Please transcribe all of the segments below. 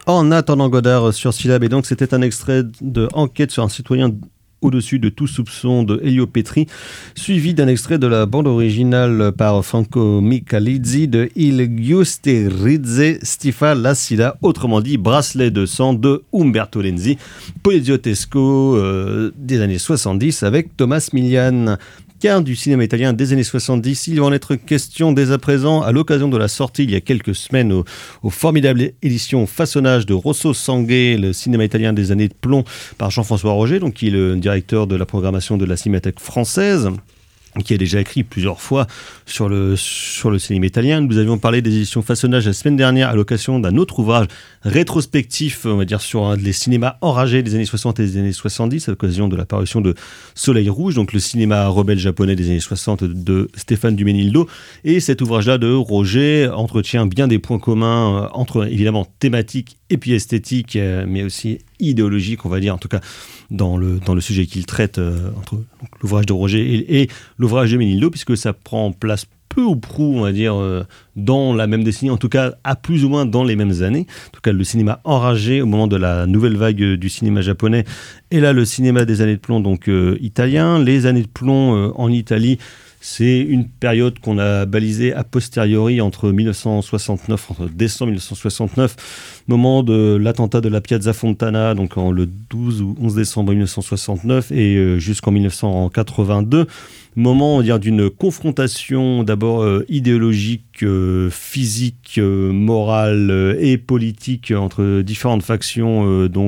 En attendant Godard sur Syllab, et donc c'était un extrait de Enquête sur un citoyen au-dessus de tout soupçon de Elio Petri, suivi d'un extrait de la bande originale par Franco Michalizzi de Il Giustirizze Stifa la Sida, autrement dit Bracelet de sang de Umberto Lenzi, poliziotesco des années 70 avec Thomas Milian. Car du cinéma italien des années 70, il va en être question dès à présent à l'occasion de la sortie il y a quelques semaines au formidable édition Façonnage de Rosso Sangue, le cinéma italien des années de plomb par Jean-François Roger, donc qui est le directeur de la programmation de la Cinémathèque française, qui a déjà écrit plusieurs fois sur le cinéma italien. Nous avions parlé des éditions Façonnage la semaine dernière à l'occasion d'un autre ouvrage rétrospectif, on va dire, sur les cinémas enragés des années 60 et des années 70, à l'occasion de la parution de Soleil Rouge, donc le cinéma rebelle japonais des années 60 de Stéphane Duménildo. Et cet ouvrage-là de Roger entretient bien des points communs entre, évidemment, thématiques et puis esthétiques, mais aussi idéologiques, on va dire, en tout cas, dans le sujet qu'il traite, entre l'ouvrage de Roger et l'ouvrage de Duménildo, puisque ça prend place peu ou prou, on va dire, dans la même décennie, en tout cas, à plus ou moins dans les mêmes années. En tout cas, le cinéma enragé au moment de la nouvelle vague du cinéma japonais, et là, le cinéma des années de plomb, donc italien. Les années de plomb en Italie, c'est une période qu'on a balisée a posteriori entre décembre 1969, moment de l'attentat de la Piazza Fontana, donc le 12 ou 11 décembre 1969, et jusqu'en 1982. Moment, on va dire, d'une confrontation d'abord idéologique, physique, morale et politique entre différentes factions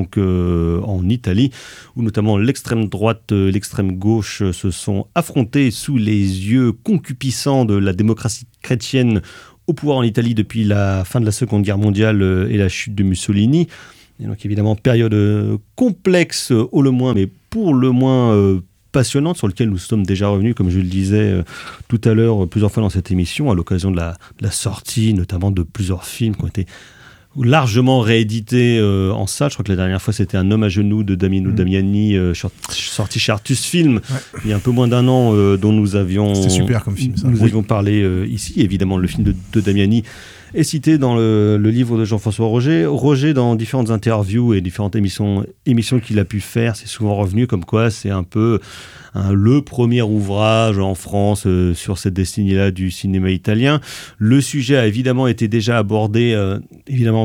en Italie, où notamment l'extrême droite et l'extrême gauche se sont affrontés sous les yeux concupiscents de la démocratie chrétienne au pouvoir en Italie depuis la fin de la Seconde Guerre mondiale et la chute de Mussolini. Et donc évidemment, période complexe au le moins, mais pour le moins passionnante, sur lequel nous sommes déjà revenus, comme je le disais tout à l'heure, plusieurs fois dans cette émission, à l'occasion de la sortie notamment de plusieurs films qui ont été largement réédités en salle. Je crois que la dernière fois, c'était Un homme à genoux de Damino Damiani, sorti chez Artus Film, il y a un peu moins d'un an, dont nous avions... C'était super comme film, ça. Nous avions parlé ici. Évidemment, le film de Damiani est cité dans le livre de Jean-François Roger. Roger, dans différentes interviews et différentes émissions qu'il a pu faire, c'est souvent revenu comme quoi c'est un peu le premier ouvrage en France sur cette décennie-là du cinéma italien. Le sujet a évidemment été déjà abordé, évidemment,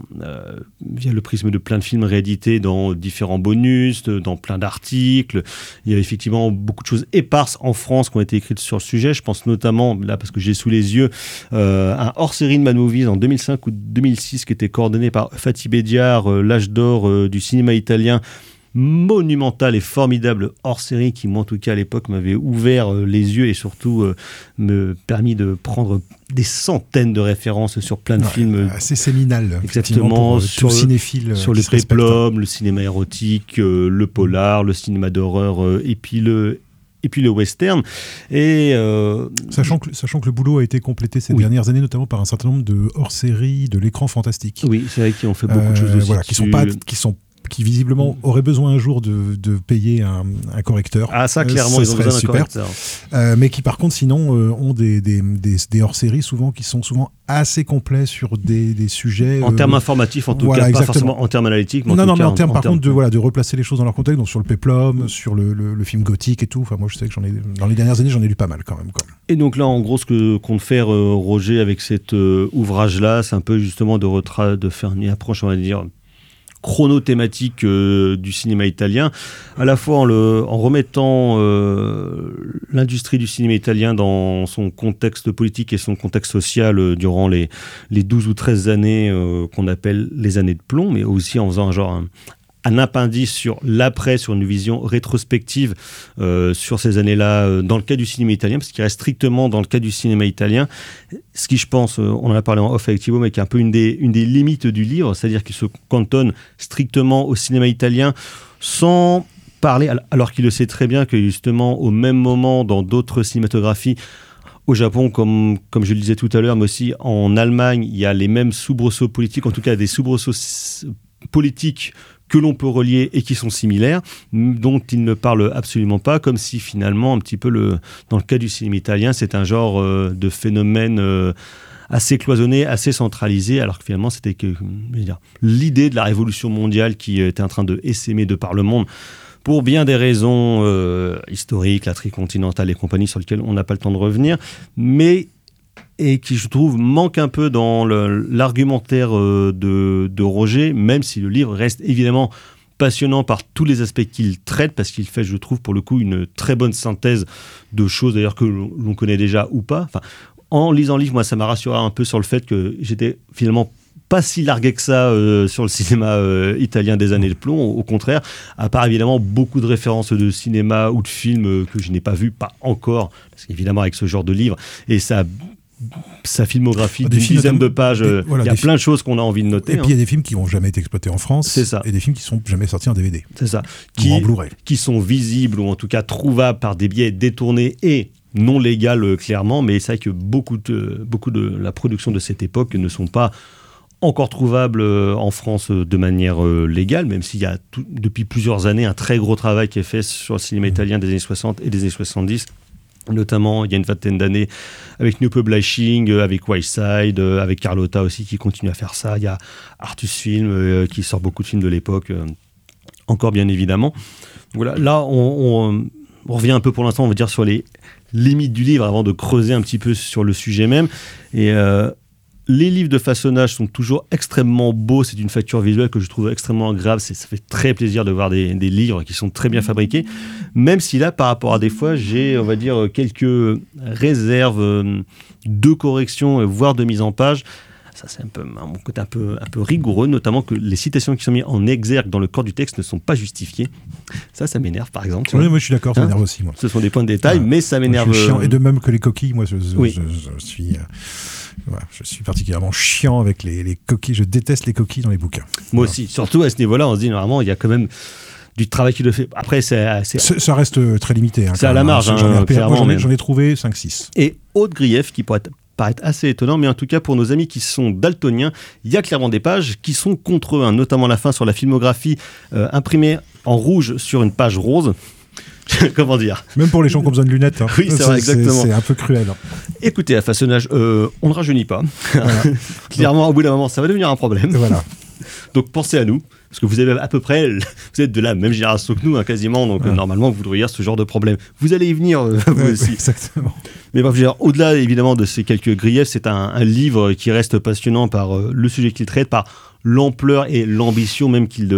via le prisme de plein de films réédités dans différents bonus, dans plein d'articles. Il y a effectivement beaucoup de choses éparses en France qui ont été écrites sur le sujet. Je pense notamment, là, parce que j'ai sous les yeux, un hors-série de Mad Movies en 2005 ou 2006 qui était coordonné par Fatih Bediar, l'âge d'or du cinéma italien, monumental et formidable hors-série qui, moi en tout cas à l'époque, m'avait ouvert les yeux et surtout me permis de prendre des centaines de références sur plein de films. Assez séminal. Exactement. Sur le cinéphile. Sur le péplum, le cinéma érotique, le polar, le cinéma d'horreur et puis le western. Et sachant que le boulot a été complété ces dernières années, notamment par un certain nombre de hors-séries de l'écran fantastique. Oui, c'est vrai qu'ils ont fait beaucoup de choses aussi. Voilà, qui visiblement auraient besoin un jour de payer un correcteur. Ah, ça, clairement, ils ont besoin d'un correcteur. Mais qui, par contre, sinon, ont des hors-séries qui sont souvent assez complets sur des sujets... En termes informatifs, en tout cas, pas forcément en termes analytiques. Mais mais en termes, par contre, de replacer les choses dans leur contexte, donc sur le péplum, sur le film gothique et tout. Enfin, moi, je sais que dans les dernières années, j'en ai lu pas mal quand même. Et donc là, en gros, ce que compte faire Roger avec cet ouvrage-là, c'est un peu justement de faire une approche, on va dire, chronothématique du cinéma italien, à la fois en remettant l'industrie du cinéma italien dans son contexte politique et son contexte social durant les 12 ou 13 années qu'on appelle les années de plomb, mais aussi en faisant un appendice sur l'après, sur une vision rétrospective sur ces années-là, dans le cas du cinéma italien, parce qu'il reste strictement dans le cas du cinéma italien, ce qui, je pense, on en a parlé en off avec Thibaut, mais qui est un peu une des limites du livre, c'est-à-dire qu'il se cantonne strictement au cinéma italien, sans parler, alors qu'il le sait très bien que justement, au même moment, dans d'autres cinématographies, au Japon, comme je le disais tout à l'heure, mais aussi en Allemagne, il y a les mêmes soubresauts politiques, en tout cas des soubresauts politiques que l'on peut relier et qui sont similaires, dont il ne parle absolument pas, comme si finalement, un petit peu dans le cas du cinéma italien, c'est un genre de phénomène assez cloisonné, assez centralisé, alors que finalement c'était l'idée de la révolution mondiale qui était en train de essaimer de par le monde pour bien des raisons historiques, la tricontinentale et compagnie, sur lesquelles on n'a pas le temps de revenir, mais et qui, je trouve, manque un peu dans l'argumentaire de Roger, même si le livre reste évidemment passionnant par tous les aspects qu'il traite, parce qu'il fait, je trouve, pour le coup, une très bonne synthèse de choses, d'ailleurs, que l'on connaît déjà ou pas. Enfin, en lisant le livre, moi, ça m'a rassuré un peu sur le fait que j'étais finalement pas si largué que ça sur le cinéma italien des années de plomb, au contraire, à part évidemment beaucoup de références de cinéma ou de films que je n'ai pas vus, pas encore, parce qu'évidemment, avec ce genre de livre, et ça... Sa filmographie d'une dizaine de pages, il y a plein de choses qu'on a envie de noter. Et puis il y a des films qui n'ont jamais été exploités en France, c'est ça. Et des films qui sont jamais sortis en DVD. C'est ça. Ou en Blu-ray. Qui sont visibles ou en tout cas trouvables par des biais détournés et non légaux clairement, mais c'est vrai que beaucoup de la production de cette époque ne sont pas encore trouvables en France de manière légale, même s'il y a depuis plusieurs années un très gros travail qui est fait sur le cinéma italien des années 60 et des années 70. Notamment, il y a une vingtaine d'années, avec New Publishing, avec Whiteside, avec Carlotta aussi, qui continue à faire ça. Il y a Artus Film, qui sort beaucoup de films de l'époque, encore bien évidemment. Voilà, là, on revient un peu pour l'instant, on va dire, sur les limites du livre, avant de creuser un petit peu sur le sujet même. Et les livres de façonnage sont toujours extrêmement beaux. C'est une facture visuelle que je trouve extrêmement agréable. Ça fait très plaisir de voir des livres qui sont très bien fabriqués. Même si là, par rapport à des fois, j'ai, on va dire, quelques réserves de correction, voire de mise en page. Ça, c'est un peu mon côté un peu rigoureux, notamment que les citations qui sont mises en exergue dans le corps du texte ne sont pas justifiées. Ça m'énerve, par exemple. Oui, moi je suis d'accord, ça m'énerve aussi. Moi. Ce sont des points de détail, mais ça m'énerve. Je suis chiant. Et de même que les coquilles, moi je suis... je suis particulièrement chiant avec les coquilles. Je déteste les coquilles dans les bouquins. Moi aussi. Surtout à ce niveau-là, on se dit, normalement, il y a quand même du travail qui le fait. Après, ça reste très limité. Hein, c'est à la marge, clairement. J'en ai trouvé 5-6. Et autre grief qui pourrait paraître assez étonnant, mais en tout cas, pour nos amis qui sont daltoniens, il y a clairement des pages qui sont contre eux, hein, notamment la fin sur la filmographie imprimée en rouge sur une page rose. Comment dire ? Même pour les gens qui ont besoin de lunettes. Hein. Oui, c'est vrai, exactement. C'est un peu cruel. Hein. Écoutez, à façonnage, on ne rajeunit pas. Voilà. Clairement, au bout d'un moment, ça va devenir un problème. Voilà. Donc, pensez à nous, parce que vous avez à peu près, vous êtes de la même génération que nous, hein, quasiment. Donc, normalement, vous devriez avoir ce genre de problème. Vous allez y venir, vous aussi. Exactement. Mais bref, au-delà, évidemment, de ces quelques griefs, c'est un livre qui reste passionnant par le sujet qu'il traite, par l'ampleur et l'ambition même qu'il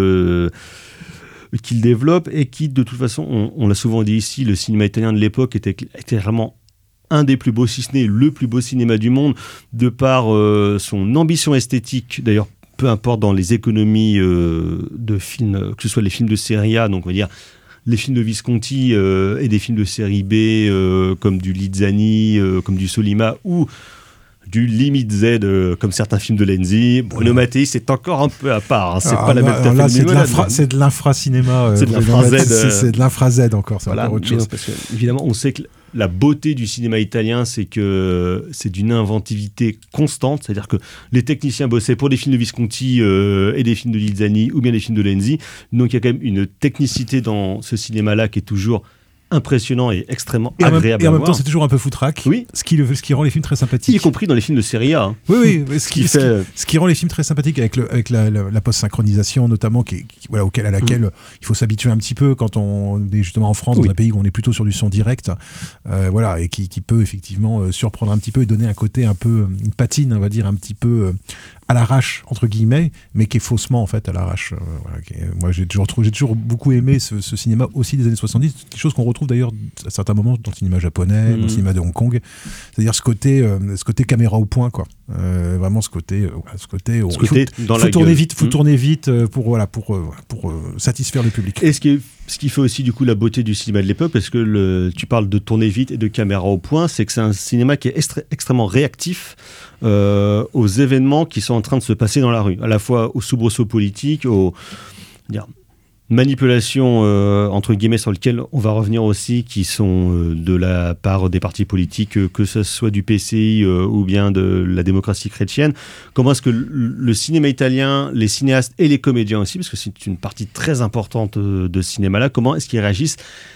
développe, et qui, de toute façon, on l'a souvent dit ici, le cinéma italien de l'époque était vraiment un des plus beaux, si ce n'est le plus beau cinéma du monde, de par son ambition esthétique, d'ailleurs, peu importe dans les économies de films, que ce soit les films de série A, donc on va dire les films de Visconti et des films de série B comme du Lizzani, comme du Solima, ou du Limite Z, comme certains films de Lenzi. Bruno Mattei, c'est encore un peu à part. Hein. C'est pas la même là, c'est de l'infra-cinéma. C'est de l'infra-Z. C'est de l'infra-Z encore, c'est voilà, encore autre chose. Non, parce que, évidemment, on sait que la beauté du cinéma italien, c'est que c'est d'une inventivité constante. C'est-à-dire que les techniciens bossaient pour des films de Visconti et des films de Lizzani, ou bien des films de Lenzi. Donc il y a quand même une technicité dans ce cinéma-là qui est toujours impressionnant et extrêmement agréable. Et en même temps, c'est toujours un peu foutraque. Oui. Ce qui rend les films très sympathiques. Y compris dans les films de série A. Hein. Oui. Ce qui rend les films très sympathiques avec la post-synchronisation, notamment, à laquelle il faut s'habituer un petit peu quand on est justement en France, dans un pays où on est plutôt sur du son direct. Et qui peut effectivement surprendre un petit peu et donner un côté un peu, une patine, on va dire, un petit peu à l'arrache, entre guillemets, mais qui est faussement, en fait, à l'arrache. Moi, j'ai toujours beaucoup aimé ce cinéma aussi des années 70, quelque chose qu'on retrouve d'ailleurs à certains moments dans le cinéma japonais, dans le cinéma de Hong Kong, c'est-à-dire ce côté caméra au point, quoi. Vraiment ce côté faut tourner vite pour satisfaire le public. Et ce qui fait aussi du coup la beauté du cinéma de l'époque, parce que tu parles de tourner vite et de caméra au point, c'est que c'est un cinéma qui est extrêmement réactif aux événements qui sont en train de se passer dans la rue, à la fois aux soubresauts politiques, aux manipulations entre guillemets sur lesquelles on va revenir aussi, qui sont de la part des partis politiques, que ce soit du PCI ou bien de la démocratie chrétienne. Comment est-ce que le cinéma italien, les cinéastes et les comédiens aussi, parce que c'est une partie très importante de ce cinéma-là, comment est-ce qu'ils réagissent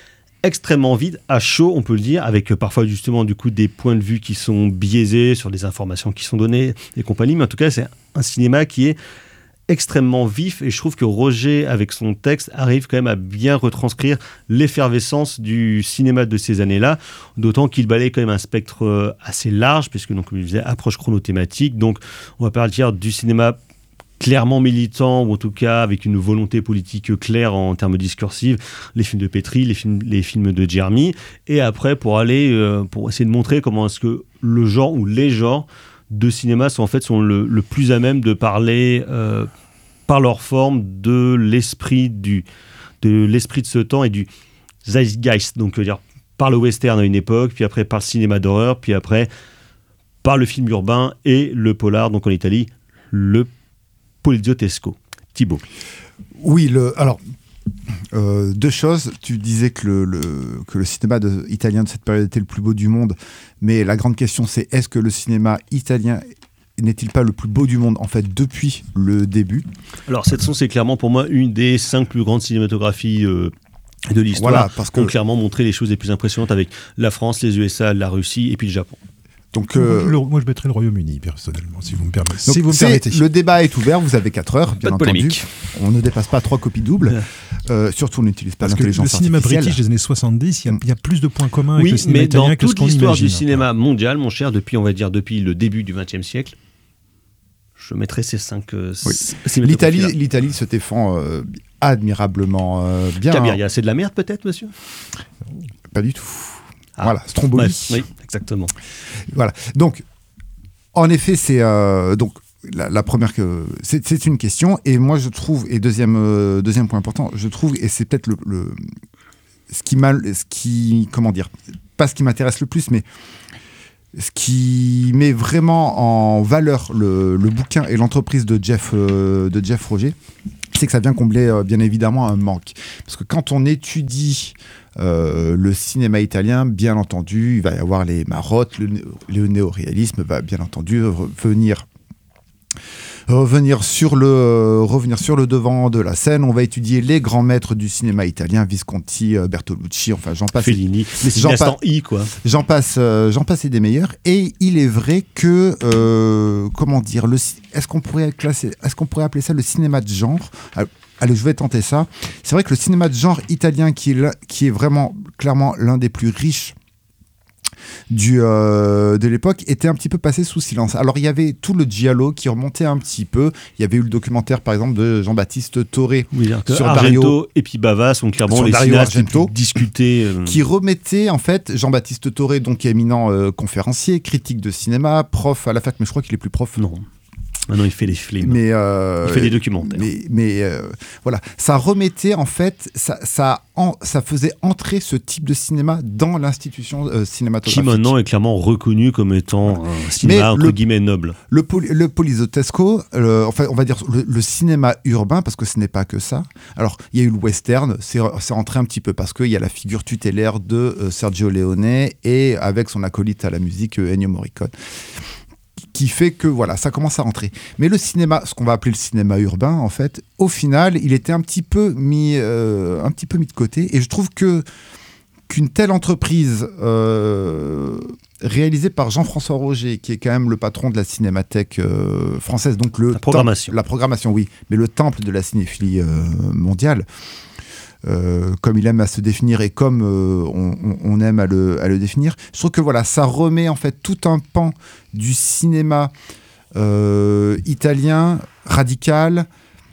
extrêmement vite, à chaud, on peut le dire, avec parfois justement du coup des points de vue qui sont biaisés sur des informations qui sont données et compagnie, mais en tout cas c'est un cinéma qui est extrêmement vif, et je trouve que Roger, avec son texte, arrive quand même à bien retranscrire l'effervescence du cinéma de ces années-là, d'autant qu'il balaye quand même un spectre assez large, puisque, donc, comme je disais, approche chronothématique, donc on va partir du cinéma clairement militant, ou en tout cas avec une volonté politique claire en termes discursifs, les films de Petri, les films de Jeremy, et après pour essayer de montrer comment est-ce que le genre ou les genres de cinéma sont le plus à même de parler par leur forme de l'esprit de ce temps et du zeitgeist, donc dire par le western à une époque, puis après par le cinéma d'horreur, puis après par le film urbain et le polar, donc en Italie le poliziotesco. Thibaut. Oui, alors deux choses. Tu disais que le cinéma italien de cette période était le plus beau du monde, mais la grande question c'est, est-ce que le cinéma italien n'est-il pas le plus beau du monde en fait depuis le début? Alors cette c'est clairement pour moi une des 5 plus grandes cinématographies de l'histoire, voilà, parce que ont clairement montré les choses les plus impressionnantes avec la France, les USA, la Russie et puis le Japon. Donc, moi, je mettrais le Royaume-Uni, personnellement, si vous me permettez. Le débat est ouvert, vous avez 4 heures, bien entendu. Polémique. On ne dépasse pas 3 copies doubles. Surtout, on n'utilise pas l'intelligence artificielle. Le cinéma british des années 70, il y a plus de points communs avec le cinéma italien que ce qu'on imagine. Oui, mais dans toute l'histoire du cinéma mondial, mon cher, depuis le début du XXe siècle, je mettrais ces 5 L'Italie se défend admirablement bien. Cabiria, c'est de la merde peut-être, monsieur? Pas du tout. Voilà, Stromboli. Oui, exactement. Voilà. Donc, en effet, c'est donc la première c'est une question. Et moi, je trouve, et deuxième point important, je trouve, et c'est peut-être pas ce qui m'intéresse le plus, mais ce qui met vraiment en valeur le bouquin et l'entreprise de Jeff Roger, c'est que ça vient combler bien évidemment un manque. Parce que quand on étudie le cinéma italien, bien entendu, il va y avoir les marottes, le néoréalisme va bien entendu revenir sur le devant de la scène. On va étudier les grands maîtres du cinéma italien, Visconti, Bertolucci, enfin j'en passe. Fellini, mais c'est l'instant I, quoi. J'en passe et des meilleurs. Et il est vrai que, est-ce qu'on pourrait appeler ça le cinéma de genre? Allez, je vais tenter ça. C'est vrai que le cinéma de genre italien, qui est vraiment clairement l'un des plus riches de l'époque, était un petit peu passé sous silence. Alors il y avait tout le giallo qui remontait un petit peu. Il y avait eu le documentaire par exemple de Jean-Baptiste Toré sur Argento et puis Bava sont clairement les cinéastes discutés qui remettaient en fait Jean-Baptiste Toré, donc éminent conférencier, critique de cinéma, prof à la fac, mais je crois qu'il est plus prof. Non. Maintenant, il fait des films. Il fait des documentaires. Mais voilà, ça remettait en fait, ça faisait entrer ce type de cinéma dans l'institution cinématographique. Qui maintenant est clairement reconnu comme étant un cinéma entre guillemets noble. Le poliziotesco, enfin, on va dire le cinéma urbain, parce que ce n'est pas que ça. Alors, il y a eu le western, c'est rentré un petit peu parce qu'il y a la figure tutélaire de Sergio Leone et avec son acolyte à la musique Ennio Morricone, qui fait que voilà, ça commence à rentrer. Mais le cinéma, ce qu'on va appeler le cinéma urbain, en fait, au final, il était un petit peu mis de côté. Et je trouve qu'une telle entreprise réalisée par Jean-François Roger, qui est quand même le patron de la Cinémathèque française, donc la programmation, oui, mais le temple de la cinéphilie mondiale. Comme il aime à se définir et comme on aime à le définir. Je trouve que voilà, ça remet en fait tout un pan du cinéma italien, radical,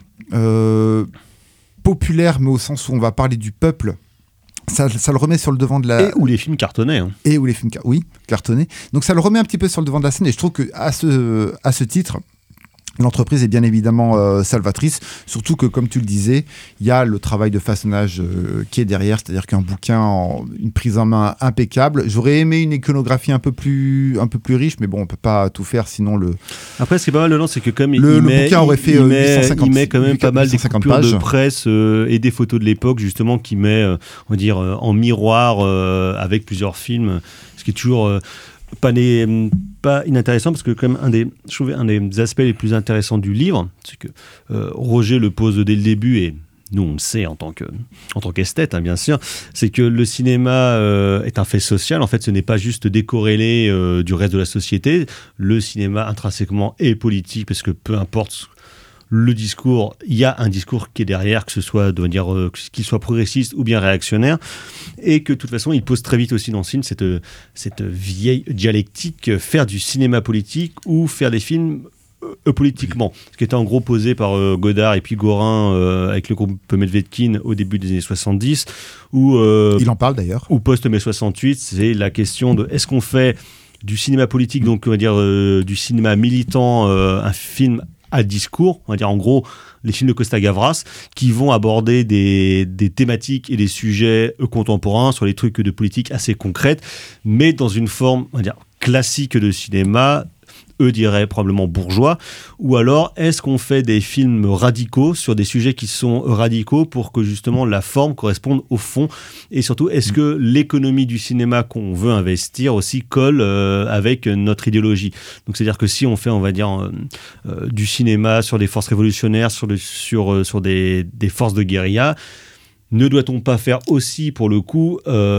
populaire, mais au sens où on va parler du peuple. Ça le remet sur le devant de la... Et où les films cartonnaient. Hein. Et où les films cartonnaient. Donc ça le remet un petit peu sur le devant de la scène, et je trouve qu'à ce titre... L'entreprise est bien évidemment salvatrice, surtout que, comme tu le disais, il y a le travail de façonnage qui est derrière, c'est-à-dire qu'un bouquin, une prise en main impeccable. J'aurais aimé une iconographie un peu plus riche, mais bon, on peut pas tout faire, sinon le... Après, ce qui est pas mal, Laurent, c'est que comme le bouquin aurait fait 850, il met quand même pas mal des coupures pages de presse et des photos de l'époque, justement, qui met, on va dire, en miroir avec plusieurs films, ce qui est toujours... pas inintéressant, parce que quand même un des aspects les plus intéressants du livre, c'est que Roger le pose dès le début, et nous on le sait en tant qu'esthète, hein, bien sûr, c'est que le cinéma est un fait social. En fait, ce n'est pas juste décorrélé du reste de la société. Le cinéma intrinsèquement est politique, parce que peu importe le discours, il y a un discours qui est derrière, que ce soit qu'il soit progressiste ou bien réactionnaire, et que de toute façon il pose très vite aussi dans le film cette vieille dialectique, faire du cinéma politique ou faire des films politiquement, ce qui était en gros posé par Godard et puis Gorin avec le groupe Medvedkin au début des années 70, où il en parle d'ailleurs, ou post-mai 68, c'est la question de est-ce qu'on fait du cinéma politique, donc on va dire du cinéma militant, un film à discours, on va dire en gros les films de Costa Gavras, qui vont aborder des thématiques et des sujets contemporains sur les trucs de politique assez concrètes, mais dans une forme, on va dire, classique de cinéma, eux diraient probablement bourgeois, ou alors est-ce qu'on fait des films radicaux sur des sujets qui sont radicaux pour que justement la forme corresponde au fond, et surtout est-ce que l'économie du cinéma qu'on veut investir aussi colle avec notre idéologie. Donc c'est-à-dire que si on fait, on va dire, du cinéma sur des forces révolutionnaires, sur des forces de guérilla, ne doit-on pas faire aussi, pour le coup,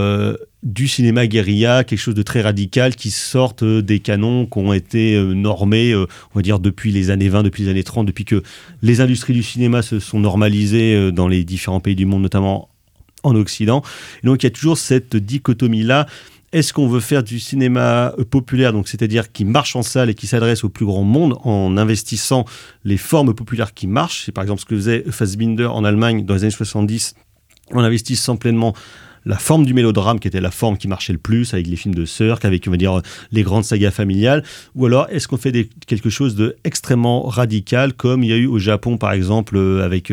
du cinéma guérilla, quelque chose de très radical qui sorte des canons qui ont été normés, on va dire, depuis les années 20, depuis les années 30, depuis que les industries du cinéma se sont normalisées dans les différents pays du monde, notamment en Occident. Et donc il y a toujours cette dichotomie-là. Est-ce qu'on veut faire du cinéma populaire, donc c'est-à-dire qui marche en salle et qui s'adresse au plus grand monde en investissant les formes populaires qui marchent? C'est par exemple ce que faisait Fassbinder en Allemagne dans les années 70, en investissant pleinement la forme du mélodrame, qui était la forme qui marchait le plus, avec les films de Sirk, avec, on va dire, les grandes sagas familiales, ou alors est-ce qu'on fait quelque chose d'extrêmement radical, comme il y a eu au Japon, par exemple, avec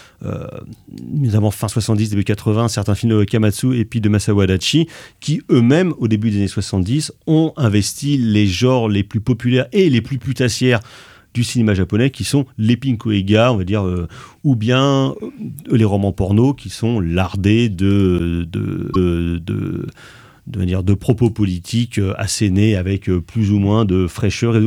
notamment fin 70, début 80, certains films de Kamatsu et puis de Masao Adachi, qui eux-mêmes, au début des années 70, ont investi les genres les plus populaires et les plus putassières du cinéma japonais, qui sont les pinko-eiga, on va dire, ou bien les romans porno, qui sont lardés de propos politiques assénés avec plus ou moins de fraîcheur et